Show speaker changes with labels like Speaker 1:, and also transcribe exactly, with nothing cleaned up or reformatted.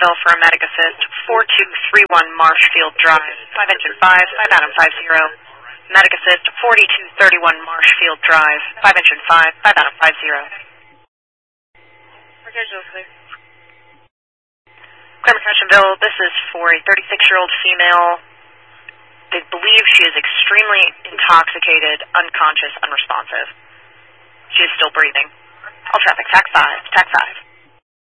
Speaker 1: Bell for a medic assist, four two three one Marshfield Drive, five engine five, five Adam five zero. Medic assist, forty-two thirty-one Marshfield Drive, five engine five, five Adam five zero. Clear McCutcheonville, this is for a thirty-six-year-old female. They believe she is extremely intoxicated, unconscious, unresponsive. She is still breathing. All traffic, TAC five, TAC five.